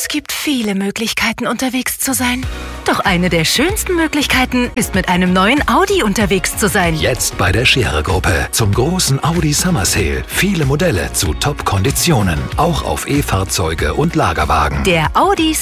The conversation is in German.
gibt viele Möglichkeiten, unterwegs zu sein. Doch eine der schönsten Möglichkeiten ist, mit einem neuen Audi unterwegs zu sein. Jetzt bei der Scherer-Gruppe zum großen Audi Summer Sale. Viele Modelle zu Top-Konditionen, auch auf E-Fahrzeuge und Lagerwagen. Der Audi